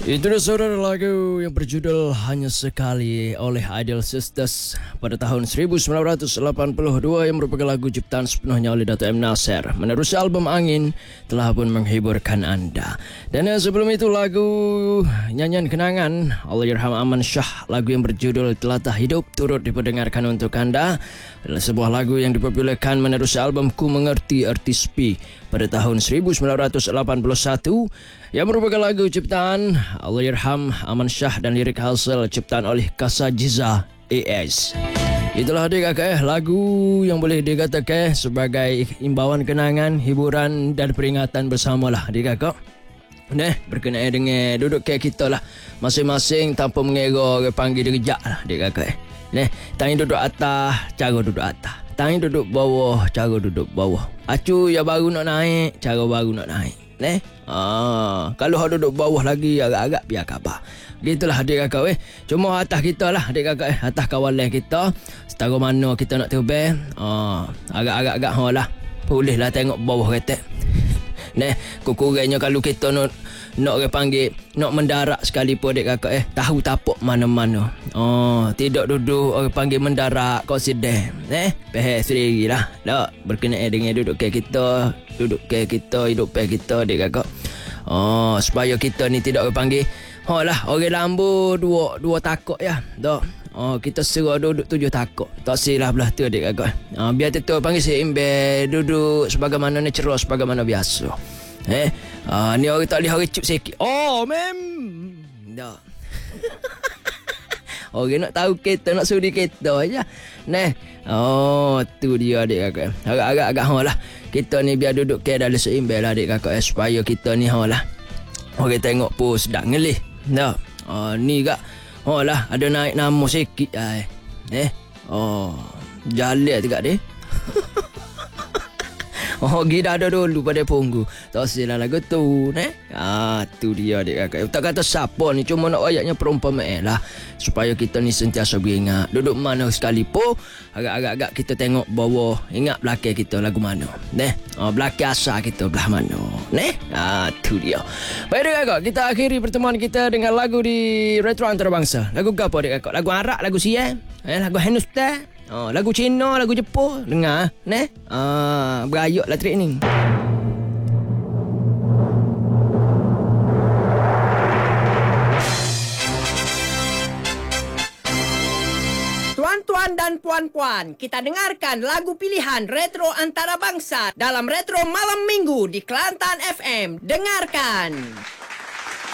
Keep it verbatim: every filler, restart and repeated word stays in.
Itu dia saudara, lagu yang berjudul Hanya Sekali oleh Ideal Sisters pada tahun seribu sembilan ratus delapan puluh dua yang merupakan lagu ciptaan sepenuhnya oleh Dato' M. Nasir. Menerusi album Angin telah pun menghiburkan anda. Dan yang sebelum itu lagu nyanyian kenangan Allahyarham Aman Shah, lagu yang berjudul Telatah Hidup, turut diperdengarkan untuk anda. Adalah sebuah lagu yang dipopulerkan menerusi album Ku Mengerti Erti Sepi pada tahun seribu sembilan ratus delapan puluh satu yang merupakan lagu ciptaan Allahyarham Aman Shah dan lirik hasil ciptaan oleh Kasajiza A S. Itulah adik kakak eh, lagu yang boleh dikatakan sebagai imbauan kenangan, hiburan dan peringatan bersamalah adik kakak. Nah, berkenaan dengan duduk kayak kita lah, masing-masing tanpa mengira orang panggil derajat lah adik kakak eh. Nah, tangan duduk atas, cara duduk atas. Tangan duduk bawah, cara duduk bawah. Acu yang baru nak naik, cara baru nak naik. Nah, ah, kalau hak duduk bawah lagi agak-agak biar khabar. Gitulah adik kakak eh. Cuma atas kita lah adik kakak eh, atas kawalan kita. Setara mana kita nak terbang, ah, agak-agak-agak ha lah. Boleh lah tengok bawah kereta. Nah, kurang-kurangnya kalau kita nak nak orang panggil nak mendarat sekalipun adik kakak eh, tahu tapak mana-mana. Oh, tidak duduk orang panggil mendarat kau sedih. Eh, peh sendiri lah. Tak berkenaan dengan duduk kayak kita, duduk kayak kita, hidup kayak kita adik kakak. Oh, supaya kita ni tidak orang panggil ha lah, orang lambu dua dua takut ya. Tak. Oh, kita suruh duduk tujuh takut. Tak silap belah tu adik kakak. Ah, biar tu panggil seimbang, duduk sebagaimana natural, sebagaimana biasa. Eh, ah, ni orang tak boleh hari cuk sikit. Oh, mem. Dah. Orang nak tahu kita, nak sudi kita aja. Nah. Oh, tu dia adik kakak. Agak-agak agak ha lah. Kita ni biar duduk ke dalam seimbang lah adik kakak, eh, supaya kita ni ha lah. Orang tengok pun sedap ngelih. Dah. Ah, ni gak oh lah, ada naik nama sikit ay. Eh. Oh, jalan tegak dia. Oh, gila ada dulu pada punggu. Tak silap lagu tu, eh. Ah, tu dia adik kakak. Tak kata siapa ni, cuma nak ayatnya perumpamaan lah. Supaya kita ni sentiasa beringat. Duduk mana sekalipun, agak-agak kita tengok bawah. Ingat belakang kita lagu mana. Eh. Oh, belakang asal kita belah mana. Eh. Ah, tu dia. Baik adik kakak, kita akhiri pertemuan kita dengan lagu di Retro Antarabangsa. Lagu apa adik kakak? Lagu Arab, lagu Siam, eh, lagu Hindustan. Oh, lagu Cina, lagu Jepun. Dengar, ne? Ah, berayuk lah trik ni. Tuan-tuan dan puan-puan, kita dengarkan lagu pilihan Retro Antarabangsa dalam Retro Malam Minggu di Kelantan F M. Dengarkan.